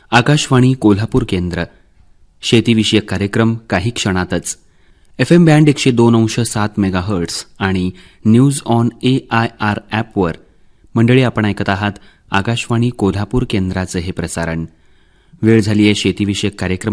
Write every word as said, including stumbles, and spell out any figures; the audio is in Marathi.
आकाशवाणी कोल्हापूर केंद्र. शेतीविषयक कार्यक्रम काही क्षणातच. एफ एम बँड एकशे दोन अंश सात मेगाहर्ट्स आणि news on A I R ॲपवर. मंडळी, आपण ऐकत आहात आकाशवाणी कोल्हापूर केंद्राचे हे प्रसारण. वेळ झाली आहे शेतीविषयक कार्यक्रम